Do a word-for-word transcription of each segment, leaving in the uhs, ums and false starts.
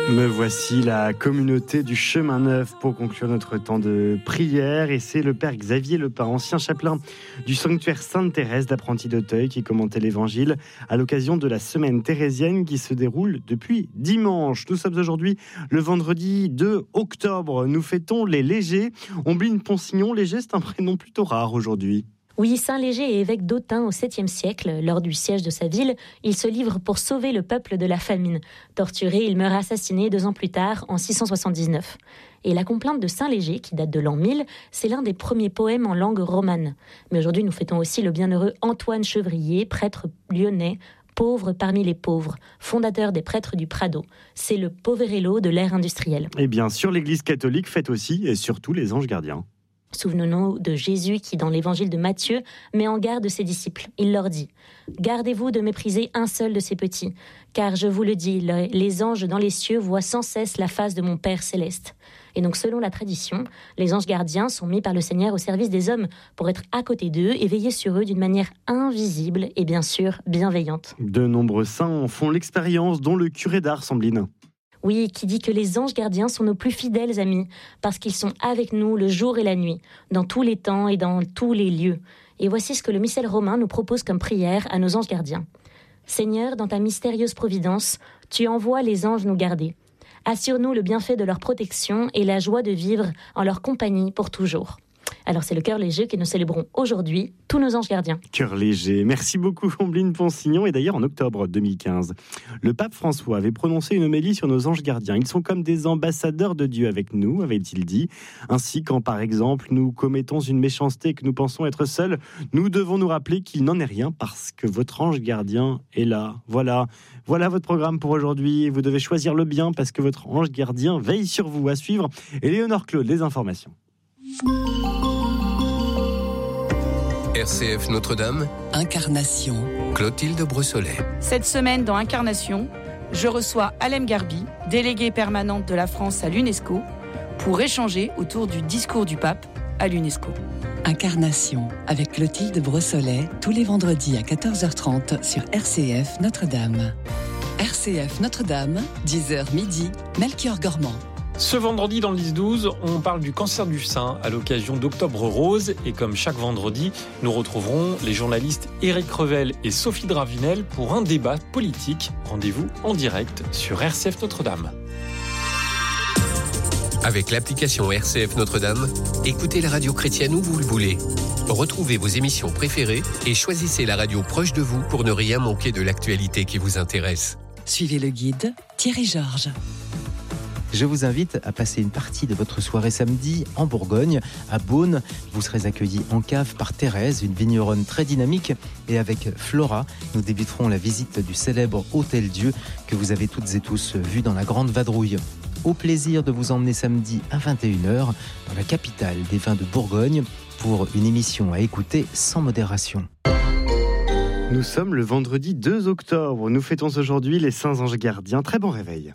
Me voici la communauté du Chemin Neuf pour conclure notre temps de prière. Et c'est le père Xavier Lepin, ancien chapelain du sanctuaire Sainte-Thérèse d'Apprenti d'Auteuil, qui commentait l'évangile à l'occasion de la semaine thérésienne qui se déroule depuis dimanche. Nous sommes aujourd'hui le vendredi deux octobre. Nous fêtons les Légers. Ombline Ponsignon, Léger, c'est un prénom plutôt rare aujourd'hui. Oui, Saint Léger est évêque d'Autun au septième siècle. Lors du siège de sa ville, il se livre pour sauver le peuple de la famine. Torturé, il meurt assassiné deux ans plus tard, en six cent soixante-dix-neuf. Et la complainte de Saint Léger, qui date de l'an mille, c'est l'un des premiers poèmes en langue romane. Mais aujourd'hui, nous fêtons aussi le bienheureux Antoine Chevrier, prêtre lyonnais, pauvre parmi les pauvres, fondateur des prêtres du Prado. C'est le Poverello de l'ère industrielle. Et bien sûr, l'Église catholique fête aussi et surtout les anges gardiens. Souvenons-nous de Jésus qui, dans l'évangile de Matthieu, met en garde ses disciples. Il leur dit « Gardez-vous de mépriser un seul de ces petits, car je vous le dis, les anges dans les cieux voient sans cesse la face de mon Père céleste. » Et donc, selon la tradition, les anges gardiens sont mis par le Seigneur au service des hommes pour être à côté d'eux et veiller sur eux d'une manière invisible et bien sûr bienveillante. De nombreux saints en font l'expérience, dont le curé d'Ars, Ambline. Oui, qui dit que les anges gardiens sont nos plus fidèles amis, parce qu'ils sont avec nous le jour et la nuit, dans tous les temps et dans tous les lieux. Et voici ce que le missel romain nous propose comme prière à nos anges gardiens. Seigneur, dans ta mystérieuse providence, tu envoies les anges nous garder. Assure-nous le bienfait de leur protection et la joie de vivre en leur compagnie pour toujours. Alors c'est le cœur léger que nous célébrons aujourd'hui, tous nos anges gardiens. Cœur léger, merci beaucoup Ombline Ponsignon. Et d'ailleurs en octobre deux mille quinze, le pape François avait prononcé une homélie sur nos anges gardiens. Ils sont comme des ambassadeurs de Dieu avec nous, avait-il dit. Ainsi quand par exemple nous commettons une méchanceté et que nous pensons être seuls, nous devons nous rappeler qu'il n'en est rien parce que votre ange gardien est là. Voilà, voilà votre programme pour aujourd'hui. Vous devez choisir le bien parce que votre ange gardien veille sur vous. À suivre, Éléonore Claude, les informations. R C F Notre-Dame, Incarnation. Clotilde Brossolet. Cette semaine dans Incarnation, je reçois Alem Garbi, déléguée permanente de la France à l'UNESCO, pour échanger autour du discours du pape à l'UNESCO. Incarnation avec Clotilde Brossolet, tous les vendredis à quatorze heures trente sur R C F Notre-Dame. R C F Notre-Dame, dix heures midi, Melchior Gormand. Ce vendredi dans le dix douze, on parle du cancer du sein à l'occasion d'Octobre Rose. Et comme chaque vendredi, nous retrouverons les journalistes Éric Revel et Sophie Dravinel pour un débat politique. Rendez-vous en direct sur R C F Notre-Dame. Avec l'application R C F Notre-Dame, écoutez la radio chrétienne où vous le voulez. Retrouvez vos émissions préférées et choisissez la radio proche de vous pour ne rien manquer de l'actualité qui vous intéresse. Suivez le guide Thierry Georges. Je vous invite à passer une partie de votre soirée samedi en Bourgogne, à Beaune. Vous serez accueillis en cave par Thérèse, une vigneronne très dynamique. Et avec Flora, nous débuterons la visite du célèbre Hôtel-Dieu que vous avez toutes et tous vu dans la Grande Vadrouille. Au plaisir de vous emmener samedi à vingt et une heures dans la capitale des vins de Bourgogne pour une émission à écouter sans modération. Nous sommes le vendredi deux octobre. Nous fêtons aujourd'hui les saints anges gardiens. Très bon réveil.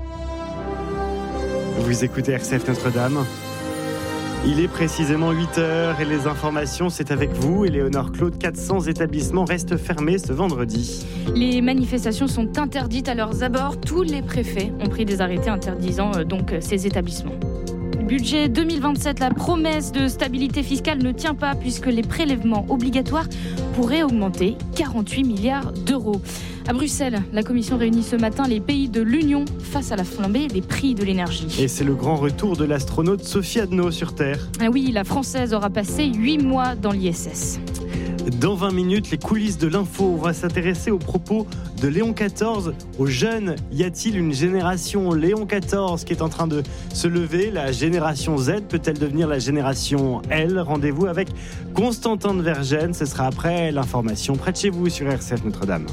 Vous écoutez R C F Notre-Dame. Il est précisément huit heures et les informations, c'est avec vous, Éléonore Claude. quatre cents établissements restent fermés ce vendredi. Les manifestations sont interdites à leurs abords. Tous les préfets ont pris des arrêtés interdisant euh, donc ces établissements. Budget deux mille vingt-sept, la promesse de stabilité fiscale ne tient pas puisque les prélèvements obligatoires pourraient augmenter quarante-huit milliards d'euros. À Bruxelles, la Commission réunit ce matin les pays de l'Union face à la flambée des prix de l'énergie. Et c'est le grand retour de l'astronaute Sophie Adno sur Terre. Ah oui, la Française aura passé huit mois dans l'I S S. Dans vingt minutes, les coulisses de l'info. On va s'intéresser aux propos de Léon quatorze. Aux jeunes, y a-t-il une génération Léon quatorze qui est en train de se lever? La génération Z peut-elle devenir la génération L? Rendez-vous avec Constantin de Vergennes. Ce sera après l'information près de chez vous sur R C F Notre-Dame.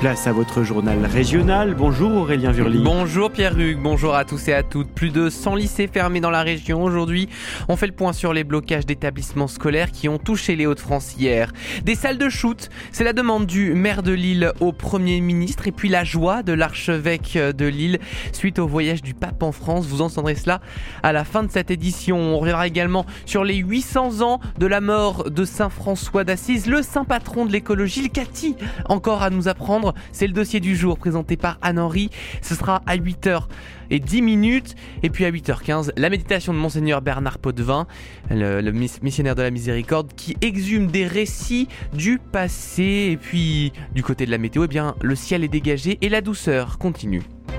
Place à votre journal régional. Bonjour Aurélien Vurly. Bonjour Pierre-Hugues, bonjour à tous et à toutes. Plus de cent lycées fermés dans la région. Aujourd'hui, on fait le point sur les blocages d'établissements scolaires qui ont touché les Hauts-de-France hier. Des salles de shoot, c'est la demande du maire de Lille au Premier ministre et puis la joie de l'archevêque de Lille suite au voyage du pape en France. Vous entendrez cela à la fin de cette édition. On reviendra également sur les huit cents ans de la mort de Saint François d'Assise, le saint patron de l'écologie. Qu'a-t-il encore à nous apprendre ? C'est le dossier du jour présenté par Anne-Henri. Ce sera à huit heures dix minutes. Et puis à huit heures quinze, la méditation de Monseigneur Bernard Potvin, le, le missionnaire de la miséricorde, qui exhume des récits du passé. Et puis du côté de la météo, eh bien, le ciel est dégagé et la douceur continue.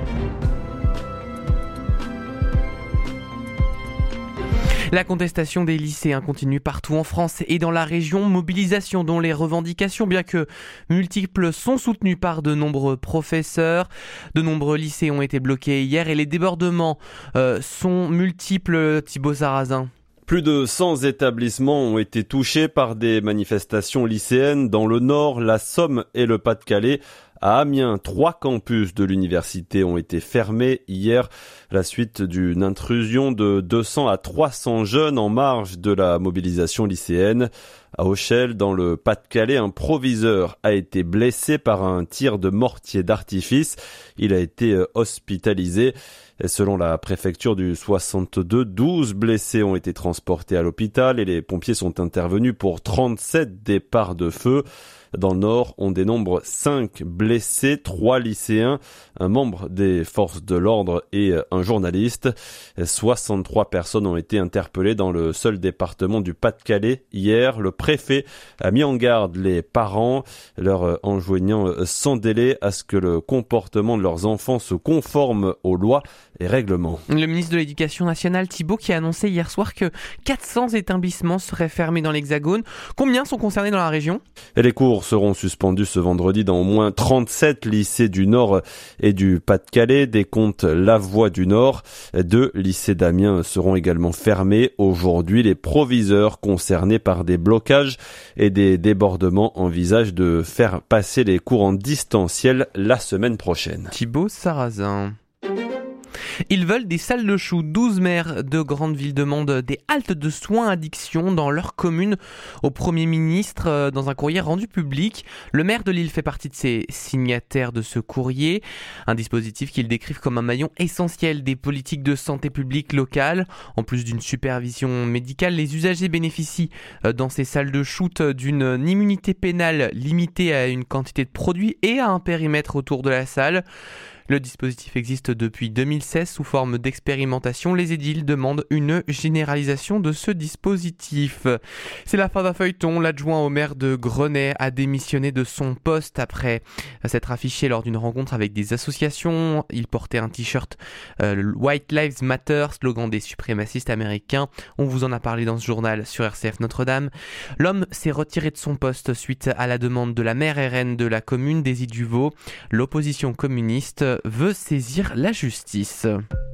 La contestation des lycéens continue partout en France et dans la région. Mobilisation dont les revendications, bien que multiples, sont soutenues par de nombreux professeurs. De nombreux lycées ont été bloqués hier et les débordements euh, sont multiples. Thibaut Sarrazin. Plus de cent établissements ont été touchés par des manifestations lycéennes dans le Nord, la Somme et le Pas-de-Calais. À Amiens, trois campus de l'université ont été fermés hier, à la suite d'une intrusion de deux cents à trois cents jeunes en marge de la mobilisation lycéenne. À Auchel, dans le Pas-de-Calais, un proviseur a été blessé par un tir de mortier d'artifice. Il a été hospitalisé. Et selon la préfecture du soixante-deux, douze blessés ont été transportés à l'hôpital et les pompiers sont intervenus pour trente-sept départs de feu. Dans le Nord, on dénombre cinq blessés, trois lycéens, un membre des forces de l'ordre et un journaliste. soixante-trois personnes ont été interpellées dans le seul département du Pas-de-Calais. Hier, le préfet a mis en garde les parents, leur enjoignant sans délai à ce que le comportement de leurs enfants se conforme aux lois et règlements. Le ministre de l'Éducation nationale, Thibault, qui a annoncé hier soir que quatre cents établissements seraient fermés dans l'Hexagone. Combien sont concernés dans la région ? Et les cours seront suspendus ce vendredi dans au moins trente-sept lycées du Nord et du Pas-de-Calais, décompte La Voie du Nord. Deux lycées d'Amiens seront également fermés aujourd'hui. Les proviseurs concernés par des blocages et des débordements envisagent de faire passer les cours en distanciel la semaine prochaine. Thibaut Sarrazin. Ils veulent des salles de shoot. douze maires de grandes villes demandent des haltes de soins addiction dans leur commune au Premier ministre dans un courrier rendu public. Le maire de Lille fait partie de ces signataires de ce courrier. Un dispositif qu'ils décrivent comme un maillon essentiel des politiques de santé publique locales. En plus d'une supervision médicale, les usagers bénéficient dans ces salles de shoot d'une immunité pénale limitée à une quantité de produits et à un périmètre autour de la salle. Le dispositif existe depuis deux mille seize sous forme d'expérimentation. Les édiles demandent une généralisation de ce dispositif. C'est la fin d'un feuilleton. L'adjoint au maire de Grenay a démissionné de son poste après s'être affiché lors d'une rencontre avec des associations. Il portait un t-shirt euh, White Lives Matter, slogan des suprémacistes américains. On vous en a parlé dans ce journal sur R C F Notre-Dame. L'homme s'est retiré de son poste suite à la demande de la maire R N de la commune des Îles-du-Vaud. L'opposition communiste veut saisir la justice.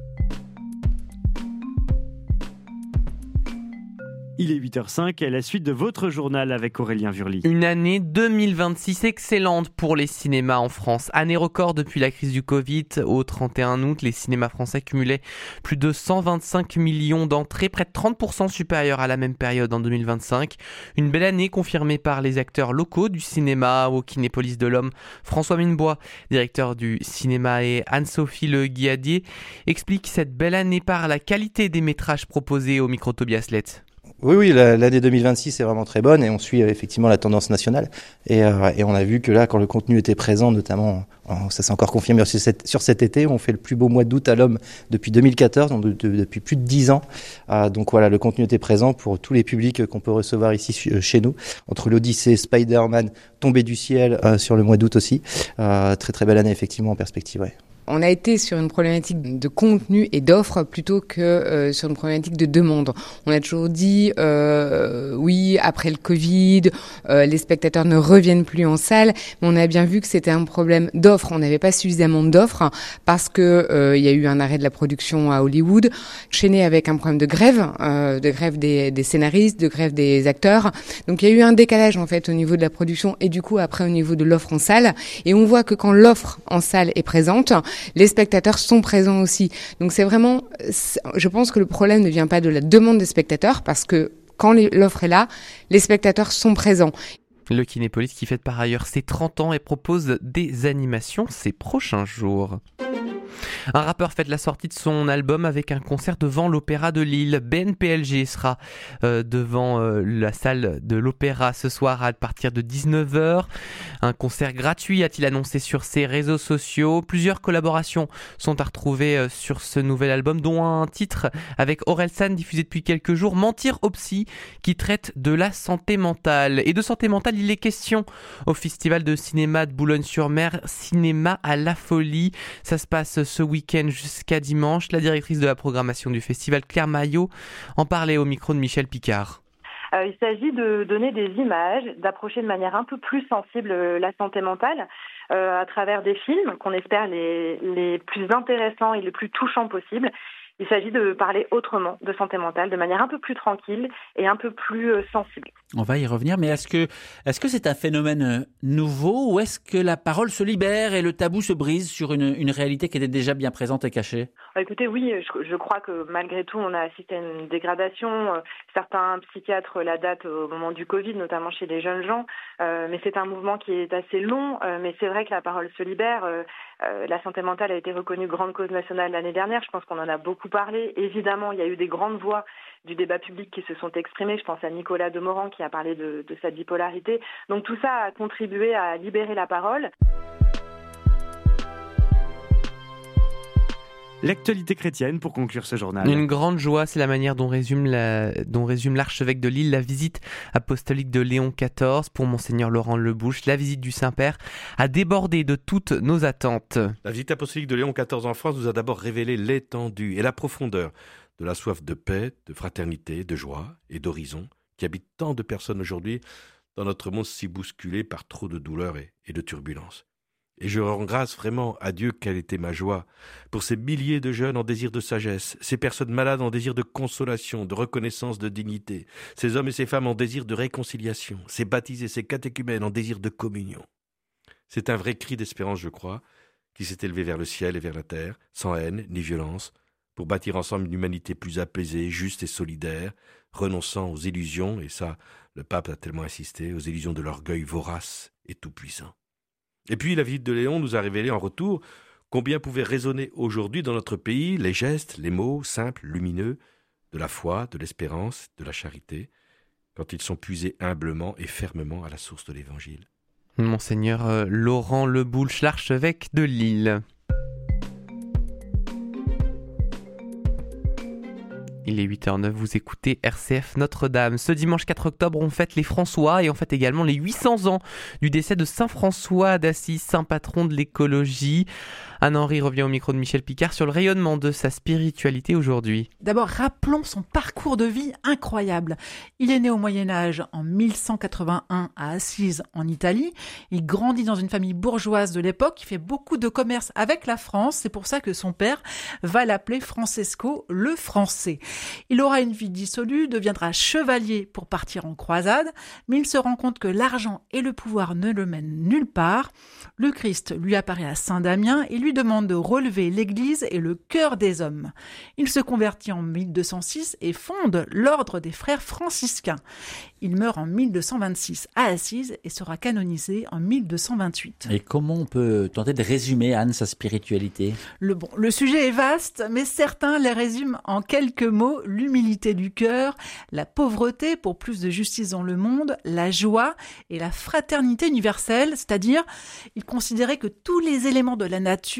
Il est huit heures cinq et à la suite de votre journal avec Aurélien Vurly. Une année deux mille vingt-six excellente pour les cinémas en France. Année record depuis la crise du Covid. Au trente et un août, les cinémas français cumulaient plus de cent vingt-cinq millions d'entrées, près de trente pour cent supérieur à la même période en deux mille vingt-cinq. Une belle année confirmée par les acteurs locaux du cinéma au Kinépolis de l'Homme. François Minebois, directeur du cinéma, et Anne-Sophie Le Guilladier expliquent cette belle année par la qualité des métrages proposés au micro Tobias Lett. Oui, oui, l'année deux mille vingt-six est vraiment très bonne et on suit effectivement la tendance nationale. Et, euh, et on a vu que là, quand le contenu était présent, notamment, ça s'est encore confirmé sur, cette, sur cet été, on fait le plus beau mois d'août à l'Homme depuis deux mille quatorze, donc de, de, depuis plus de dix ans. Euh, donc voilà, le contenu était présent pour tous les publics qu'on peut recevoir ici chez nous. Entre l'Odyssée, Spider-Man, Tombé du ciel euh, sur le mois d'août aussi. Euh, très très belle année effectivement en perspective, ouais. On a été sur une problématique de contenu et d'offre plutôt que euh, sur une problématique de demande. On a toujours dit, euh, oui, après le Covid, euh, les spectateurs ne reviennent plus en salle, mais on a bien vu que c'était un problème d'offre. On n'avait pas suffisamment d'offres parce que euh, il y a eu un arrêt de la production à Hollywood, enchaîné avec un problème de grève, euh, de grève des, des scénaristes, de grève des acteurs. Donc il y a eu un décalage en fait au niveau de la production et du coup après au niveau de l'offre en salle. Et on voit que quand l'offre en salle est présente, les spectateurs sont présents aussi. Donc c'est vraiment, je pense que le problème ne vient pas de la demande des spectateurs parce que quand les, l'offre est là, les spectateurs sont présents. Le Kinépolis qui fête par ailleurs ses trente ans et propose des animations ces prochains jours. Un rappeur fête la sortie de son album avec un concert devant l'Opéra de Lille. B N P L G sera euh, devant euh, la salle de l'Opéra ce soir à partir de dix-neuf heures. Un concert gratuit a-t-il annoncé sur ses réseaux sociaux. Plusieurs collaborations sont à retrouver euh, sur ce nouvel album, dont un titre avec Orelsan diffusé depuis quelques jours, Mentir au psy, qui traite de la santé mentale. Et de santé mentale, il est question au Festival de cinéma de Boulogne-sur-Mer, Cinéma à la folie. Ça se passe ce week-end jusqu'à dimanche. La directrice de la programmation du festival, Claire Maillot, en parlait au micro de Michel Picard. Euh, il s'agit de donner des images, d'approcher de manière un peu plus sensible la santé mentale euh, à travers des films qu'on espère les, les plus intéressants et les plus touchants possibles. Il s'agit de parler autrement de santé mentale, de manière un peu plus tranquille et un peu plus euh, sensible. On va y revenir, mais est-ce que, est-ce que c'est un phénomène nouveau ou est-ce que la parole se libère et le tabou se brise sur une, une réalité qui était déjà bien présente et cachée ? Écoutez, oui, je, je crois que malgré tout, on a assisté à une dégradation. Certains psychiatres la datent au moment du Covid, notamment chez les jeunes gens, euh, mais c'est un mouvement qui est assez long, euh, mais c'est vrai que la parole se libère. Euh, euh, la santé mentale a été reconnue grande cause nationale l'année dernière, je pense qu'on en a beaucoup parlé. Évidemment, il y a eu des grandes voix du débat public qui se sont exprimées. Je pense à Nicolas Demorand qui a parlé de, de sa bipolarité. Donc tout ça a contribué à libérer la parole. L'actualité chrétienne pour conclure ce journal. Une grande joie, c'est la manière dont résume, la, dont résume l'archevêque de Lille la visite apostolique de Léon quatorze pour Monseigneur Laurent Lebouche. La visite du Saint-Père a débordé de toutes nos attentes. La visite apostolique de Léon quatorze en France nous a d'abord révélé l'étendue et la profondeur de la soif de paix, de fraternité, de joie et d'horizon qui habite tant de personnes aujourd'hui dans notre monde si bousculé par trop de douleurs et, et de turbulences. Et je rends grâce vraiment à Dieu quelle était ma joie pour ces milliers de jeunes en désir de sagesse, ces personnes malades en désir de consolation, de reconnaissance, de dignité, ces hommes et ces femmes en désir de réconciliation, ces baptisés, ces catéchumènes en désir de communion. C'est un vrai cri d'espérance, je crois, qui s'est élevé vers le ciel et vers la terre, sans haine ni violence, pour bâtir ensemble une humanité plus apaisée, juste et solidaire, renonçant aux illusions, et ça, le pape a tellement insisté, aux illusions de l'orgueil vorace et tout-puissant. Et puis la visite de Léon nous a révélé en retour combien pouvaient résonner aujourd'hui dans notre pays les gestes, les mots simples, lumineux, de la foi, de l'espérance, de la charité, quand ils sont puisés humblement et fermement à la source de l'Évangile. Monseigneur euh, Laurent Lebouche, l'archevêque de Lille. Il est huit heures neuf, vous écoutez R C F Notre-Dame. Ce dimanche quatre octobre, on fête les François et on fête également les huit cents ans du décès de Saint François d'Assise, saint patron de l'écologie. Anne-Henri revient au micro de Michel Picard sur le rayonnement de sa spiritualité aujourd'hui. D'abord, rappelons son parcours de vie incroyable. Il est né au Moyen-Âge en mille cent quatre-vingt-un à Assise en Italie. Il grandit dans une famille bourgeoise de l'époque. Il fait beaucoup de commerce avec la France. C'est pour ça que son père va l'appeler Francesco le Français. Il aura une vie dissolue, deviendra chevalier pour partir en croisade, mais il se rend compte que l'argent et le pouvoir ne le mènent nulle part. Le Christ lui apparaît à Saint-Damien et lui demande de relever l'Église et le cœur des hommes. Il se convertit en mille deux cent six et fonde l'ordre des frères franciscains. Il meurt en mille deux cent vingt-six à Assise et sera canonisé en mille deux cent vingt-huit. Et comment on peut tenter de résumer, Anne, sa spiritualité ? Le, bon, le sujet est vaste, mais certains les résument en quelques mots. L'humilité du cœur, la pauvreté pour plus de justice dans le monde, la joie et la fraternité universelle, c'est-à-dire il considérait que tous les éléments de la nature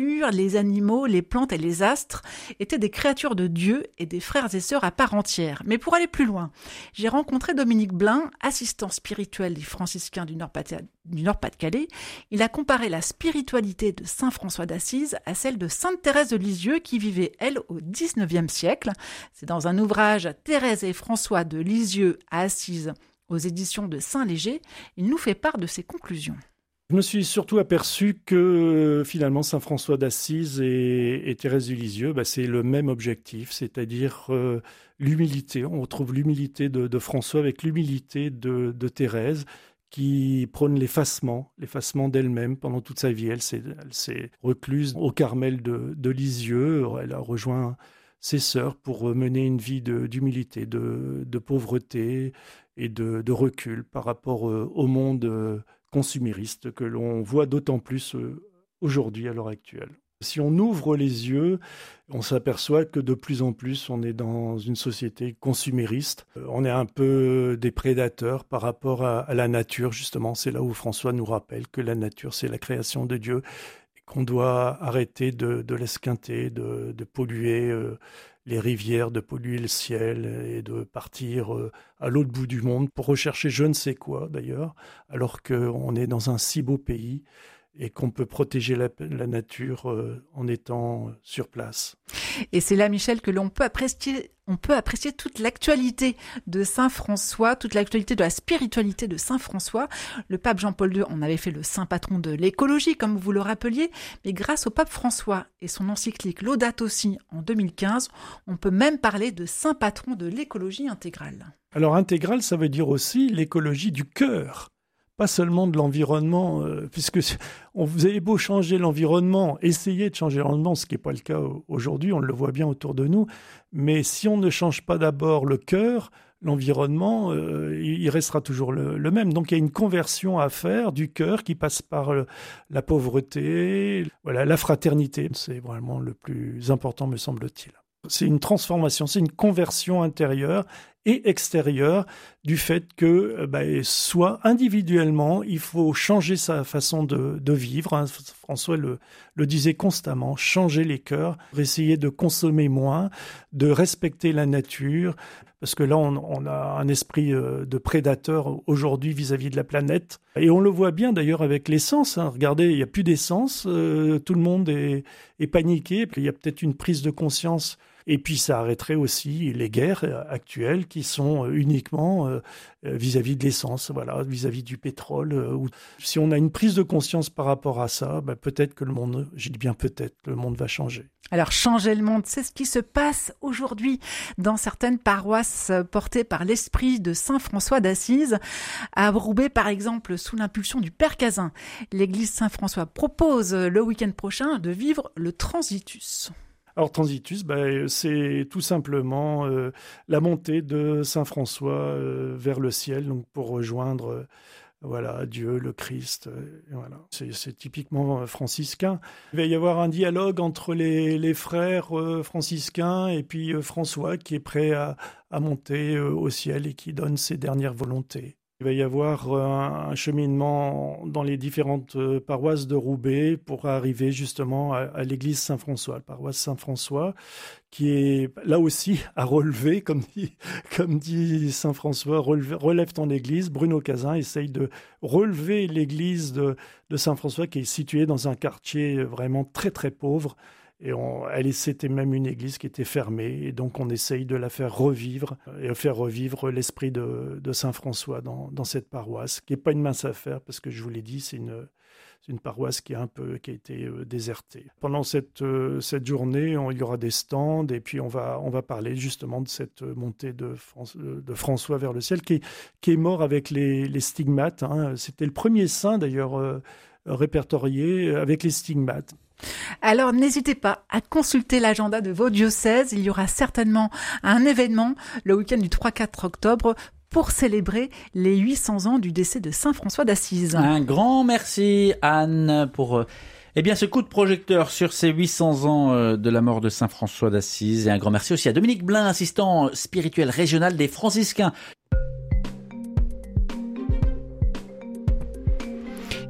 nature, les animaux, les plantes et les astres étaient des créatures de Dieu et des frères et sœurs à part entière. Mais pour aller plus loin, j'ai rencontré Dominique Blin, assistant spirituel des franciscains du Nord-Pas-de-Calais. Il a comparé la spiritualité de saint François d'Assise à celle de sainte Thérèse de Lisieux qui vivait, elle, au dix-neuvième siècle. C'est dans un ouvrage « Thérèse et François de Lisieux à Assise » aux éditions de Saint-Léger. Il nous fait part de ses conclusions. Je me suis surtout aperçu que finalement saint François d'Assise et, et Thérèse de Lisieux, bah, c'est le même objectif, c'est-à-dire euh, l'humilité. On retrouve l'humilité de, de François avec l'humilité de, de Thérèse, qui prône l'effacement, l'effacement d'elle-même pendant toute sa vie. Elle s'est, elle s'est recluse au Carmel de, de Lisieux, elle a rejoint ses sœurs pour mener une vie de, d'humilité, de, de pauvreté et de, de recul par rapport au monde consumériste que l'on voit d'autant plus aujourd'hui à l'heure actuelle. Si on ouvre les yeux, on s'aperçoit que de plus en plus on est dans une société consumériste. On est un peu des prédateurs par rapport à, à la nature, justement. C'est là où François nous rappelle que la nature, c'est la création de Dieu et qu'on doit arrêter de, de l'esquinter, de, de polluer euh, les rivières, de polluer le ciel et de partir euh, à l'autre bout du monde pour rechercher je ne sais quoi d'ailleurs, alors qu'on est dans un si beau pays et qu'on peut protéger la, la nature euh, en étant sur place. Et c'est là, Michel, que l'on peut apprécier, on peut apprécier toute l'actualité de saint François, toute l'actualité de la spiritualité de saint François. Le pape Jean-Paul deux en avait fait le saint patron de l'écologie, comme vous le rappeliez, mais grâce au pape François et son encyclique Laudato Si en deux mille quinze, on peut même parler de saint patron de l'écologie intégrale. Alors intégrale, ça veut dire aussi l'écologie du cœur. Pas seulement de l'environnement, euh, puisque on, vous avez beau changer l'environnement, essayer de changer l'environnement, ce qui n'est pas le cas aujourd'hui, on le voit bien autour de nous, mais si on ne change pas d'abord le cœur, l'environnement, euh, il restera toujours le, le même. Donc il y a une conversion à faire du cœur qui passe par le, la pauvreté, voilà, la fraternité. C'est vraiment le plus important, me semble-t-il. C'est une transformation, c'est une conversion intérieure et extérieure du fait que, bah, soit individuellement, il faut changer sa façon de, de vivre. Hein. François le, le disait constamment, changer les cœurs, essayer de consommer moins, de respecter la nature, parce que là, on, on a un esprit de prédateur aujourd'hui vis-à-vis de la planète. Et on le voit bien d'ailleurs avec l'essence. Hein. Regardez, il n'y a plus d'essence, euh, tout le monde est, est paniqué, puis il y a peut-être une prise de conscience. Et puis ça arrêterait aussi les guerres actuelles qui sont uniquement vis-à-vis de l'essence, voilà, vis-à-vis du pétrole. Si on a une prise de conscience par rapport à ça, ben peut-être que le monde, je dis bien peut-être, que le monde va changer. Alors changer le monde, c'est ce qui se passe aujourd'hui dans certaines paroisses portées par l'esprit de saint François d'Assise. À Roubaix, par exemple, sous l'impulsion du Père Cazin, l'église Saint-François propose le week-end prochain de vivre le Transitus. Alors Transitus, ben, c'est tout simplement euh, la montée de saint François euh, vers le ciel, donc pour rejoindre euh, voilà, Dieu, le Christ. Euh, voilà. c'est, c'est typiquement franciscain. Il va y avoir un dialogue entre les, les frères euh, franciscains et puis euh, François qui est prêt à, à monter euh, au ciel et qui donne ses dernières volontés. Il va y avoir un, un cheminement dans les différentes euh, paroisses de Roubaix pour arriver justement à, à l'église Saint-François, la paroisse Saint-François, qui est là aussi à relever, comme dit, comme dit Saint-François, relève, relève ton église. Bruno Cazin essaye de relever l'église de, de Saint-François qui est située dans un quartier vraiment très très pauvre. Et on, elle, c'était même une église qui était fermée. Et donc, on essaye de la faire revivre et faire revivre l'esprit de, de Saint-François dans, dans cette paroisse, qui n'est pas une mince affaire, parce que je vous l'ai dit, c'est une, c'est une paroisse qui, est un peu, qui a été euh, désertée. Pendant cette, euh, cette journée, on, il y aura des stands et puis on va, on va parler justement de cette montée de, France, de François vers le ciel, qui est, qui est mort avec les, les stigmates. Hein. C'était le premier saint, d'ailleurs, euh, répertorié avec les stigmates. Alors n'hésitez pas à consulter l'agenda de vos diocèses. Il y aura certainement un événement le week-end du trois quatre octobre pour célébrer les huit cents ans du décès de saint François d'Assise. Un grand merci Anne pour eh bien, ce coup de projecteur sur ces huit cents ans de la mort de saint François d'Assise. Et un grand merci aussi à Dominique Blin, assistant spirituel régional des franciscains.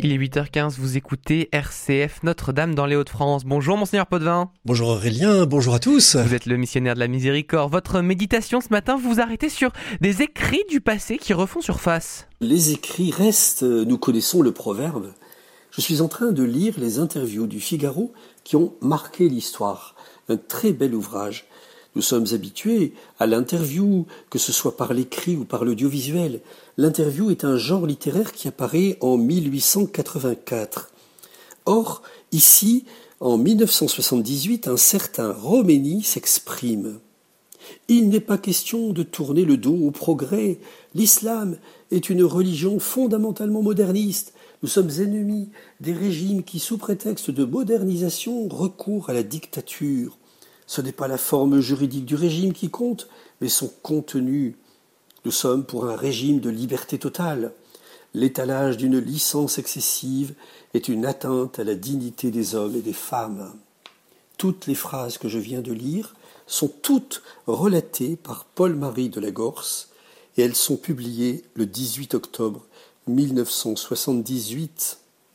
Il est huit heures quinze, vous écoutez R C F Notre-Dame dans les Hauts-de-France. Bonjour Monseigneur Potvin. Bonjour Aurélien, bonjour à tous. Vous êtes le missionnaire de la miséricorde. Votre méditation ce matin, vous vous arrêtez sur des écrits du passé qui refont surface. Les écrits restent, nous connaissons le proverbe. Je suis en train de lire les interviews du Figaro qui ont marqué l'histoire. Un très bel ouvrage. Nous sommes habitués à l'interview, que ce soit par l'écrit ou par l'audiovisuel. L'interview est un genre littéraire qui apparaît en mille huit cent quatre-vingt-quatre. Or, ici, en mille neuf cent soixante-dix-huit, un certain Roménie s'exprime. Il n'est pas question de tourner le dos au progrès. L'islam est une religion fondamentalement moderniste. Nous sommes ennemis des régimes qui, sous prétexte de modernisation, recourent à la dictature. Ce n'est pas la forme juridique du régime qui compte, mais son contenu. Nous sommes pour un régime de liberté totale. L'étalage d'une licence excessive est une atteinte à la dignité des hommes et des femmes. Toutes les phrases que je viens de lire sont toutes relatées par Paul-Marie de la Gorce et elles sont publiées le dix-huit octobre mille neuf cent soixante-dix-huit.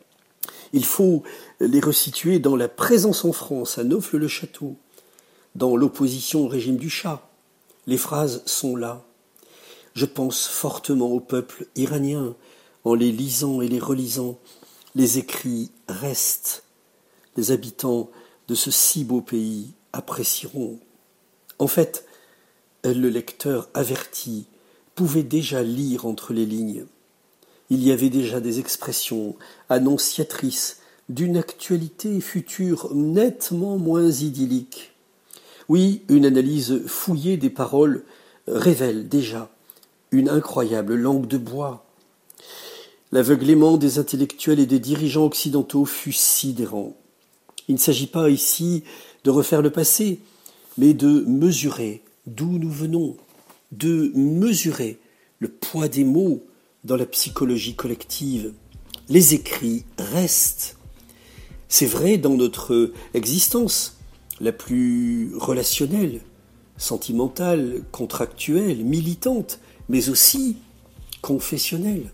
Il faut les resituer dans la présence en France à Neauphle-le-Château, dans l'opposition au régime du Shah. Les phrases sont là. Je pense fortement au peuple iranien. En les lisant et les relisant, les écrits restent. Les habitants de ce si beau pays apprécieront. En fait, le lecteur averti pouvait déjà lire entre les lignes. Il y avait déjà des expressions annonciatrices d'une actualité future nettement moins idyllique. Oui, une analyse fouillée des paroles révèle déjà une incroyable langue de bois. L'aveuglement des intellectuels et des dirigeants occidentaux fut sidérant. Il ne s'agit pas ici de refaire le passé, mais de mesurer d'où nous venons, de mesurer le poids des mots dans la psychologie collective. Les écrits restent. C'est vrai dans notre existence la plus relationnelle, sentimentale, contractuelle, militante, mais aussi confessionnelle.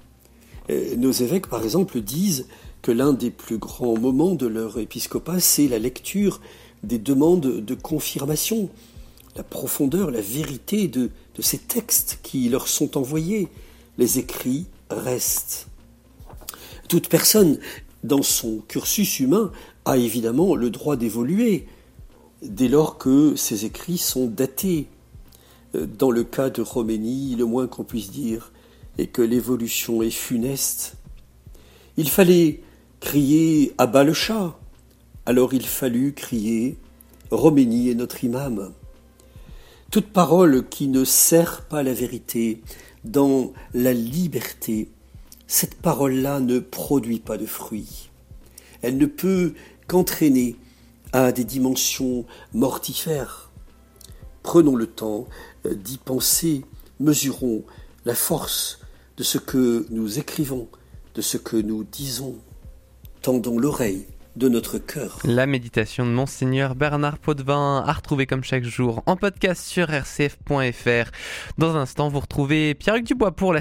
Nos évêques, par exemple, disent que l'un des plus grands moments de leur épiscopat, c'est la lecture des demandes de confirmation, la profondeur, la vérité de, de ces textes qui leur sont envoyés. Les écrits restent. Toute personne, dans son cursus humain, a évidemment le droit d'évoluer, dès lors que ces écrits sont datés. Dans le cas de Roménie, le moins qu'on puisse dire est que l'évolution est funeste. Il fallait crier « à bas le Shah », alors il fallut crier « Roménie est notre imam ». Toute parole qui ne sert pas la vérité dans la liberté, cette parole-là ne produit pas de fruits. Elle ne peut qu'entraîner à des dimensions mortifères. Prenons le temps d'y penser, mesurons la force de ce que nous écrivons, de ce que nous disons. Tendons l'oreille de notre cœur. La méditation de Monseigneur Bernard Potvin, à retrouver comme chaque jour en podcast sur r c f point f r. Dans un instant, vous retrouvez Pierre-Luc Dubois pour la